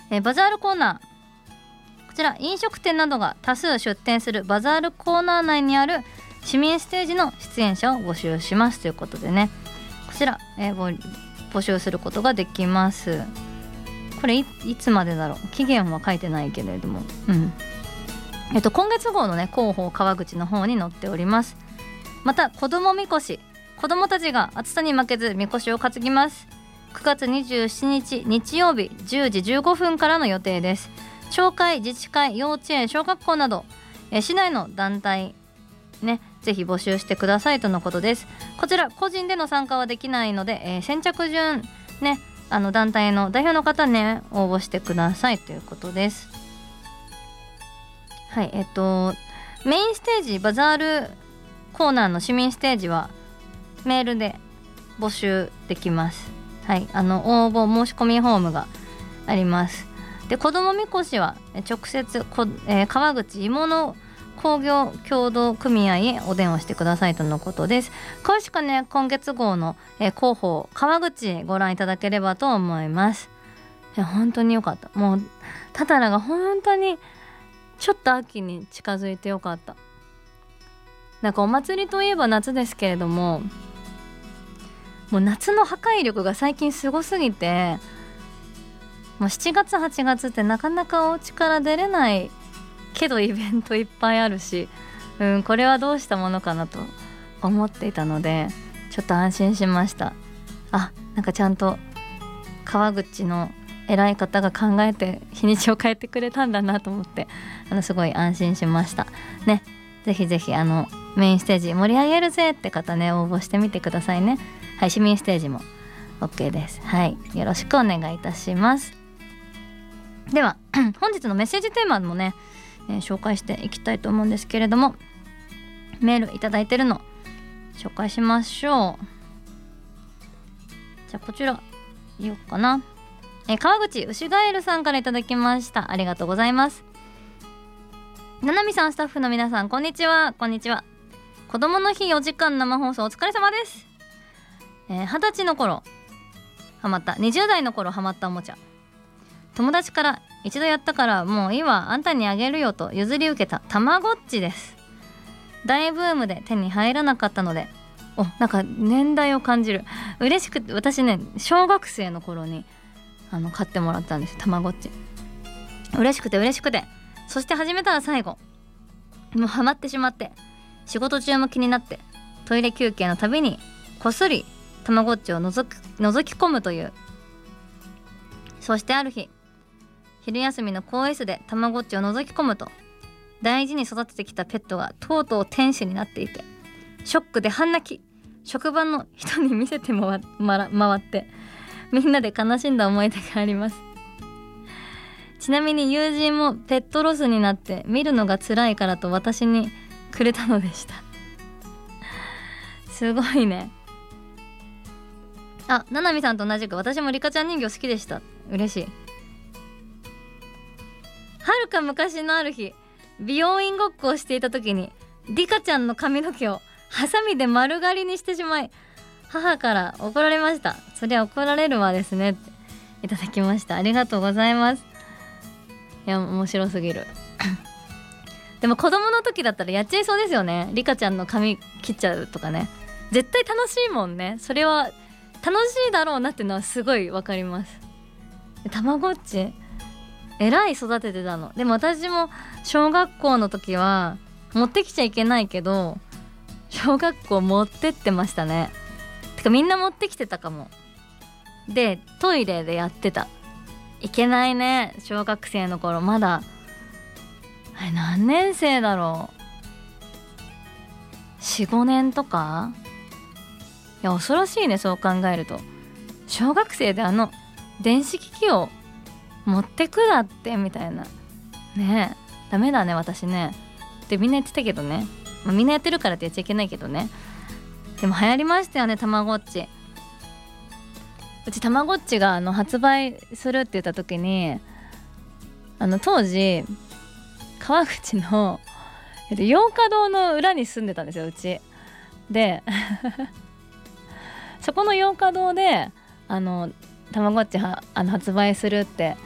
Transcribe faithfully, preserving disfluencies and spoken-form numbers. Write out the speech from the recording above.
えー、バザールコーナー、こちら飲食店などが多数出店するバザールコーナー内にある市民ステージの出演者を募集しますということでね、こちら、えー、募集することができます。これ い, いつまでだろう、期限は書いてないけれども、うんえっと、今月号のね広報川口の方に載っております。また子どもみこし、子どもたちが暑さに負けずみこしを担ぎます。くがつにじゅうしちにち日曜日じゅうじじゅうごふんからの予定です。町会、自治会、幼稚園、小学校など、え市内の団体ね、ぜひ募集してくださいとのことです。こちら個人での参加はできないので、えー、先着順ね、あの団体の代表の方ね応募してくださいということです。はい、えっとメインステージバザールコーナーの市民ステージはメールで募集できます。はい、あの応募申し込みフォームがあります。で子どもみこしは直接こ、えー、川口芋の工業協同組合へお電話してくださいとのことです。詳しくね今月号の、えー、広報川口ご覧いただければと思います。いや本当によかった。もうタタラが本当にちょっと秋に近づいてよかった。なんかお祭りといえば夏ですけれども、もう夏の破壊力が最近すごすぎて、もうしちがつはちがつってなかなかお家から出れないけどイベントいっぱいあるし、うん、これはどうしたものかなと思っていたのでちょっと安心しました。あ、なんかちゃんと川口の偉い方が考えて日にちを変えてくれたんだなと思って、あのすごい安心しましたね。ぜひぜひあのメインステージ盛り上げるぜって方ね応募してみてくださいね。はい、市民ステージも OK です。はい、よろしくお願いいたします。では本日のメッセージテーマもね、えー、紹介していきたいと思うんですけれども、メールいただいてるの紹介しましょう。じゃあこちら言おうかな。えー、川口牛ガエルさんからいただきました。ありがとうございます。ななみさん、スタッフの皆さん、こんにちは。こんにちは。子供の日よじかん生放送お疲れ様です。えー、はたちの頃ハマった、にじゅうだいの頃ハマったおもちゃ、友達から一度やったからもういいわ、あんたにあげるよと譲り受けたたまごっちです。大ブームで手に入らなかったので、お、なんか年代を感じる。嬉しくて、私ね小学生の頃にあの買ってもらったんです、たまごっち。嬉しくて嬉しくて、そして始めたら最後もうハマってしまって、仕事中も気になってトイレ休憩のたびにこっそりたまごっちを覗く覗き込むという。そしてある日、昼休みの更衣室でたまごっちを覗き込むと、大事に育ててきたペットがとうとう天使になっていて、ショックで半泣き、職場の人に見せて回ってみんなで悲しんだ思い出があります。ちなみに友人もペットロスになって見るのが辛いからと私にくれたのでした。すごいね。あ、ななみさんと同じく私もリカちゃん人形好きでした。嬉しい。はるか昔のある日、美容院ごっこをしていた時にリカちゃんの髪の毛をハサミで丸刈りにしてしまい、母から怒られました。そりゃ怒られるわですねっていただきました。ありがとうございます。いや面白すぎる。でも子供の時だったらやっちゃいそうですよね。リカちゃんの髪切っちゃうとかね、絶対楽しいもんね。それは楽しいだろうなっていうのはすごいわかります。たまごっちえらい育ててたの。でも私も小学校の時は持ってきちゃいけないけど小学校持ってってましたね。てかみんな持ってきてたかも。でトイレでやってた。いけないね、小学生の頃。まだあれ何年生だろう、 よん,ご 年とか。いや恐ろしいね、そう考えると。小学生であの電子機器を持ってくだってみたいなね。えダメだね私ねってみんな言ってたけどね、まあ、みんなやってるからってやっちゃいけないけどね。でも流行りましたよね、たまごっち。うちたまごっちがあの発売するって言った時に、あの当時川口の、えっと、洋華堂の裏に住んでたんですよ、うちでそこの洋華堂であのたまごっちはあの発売するって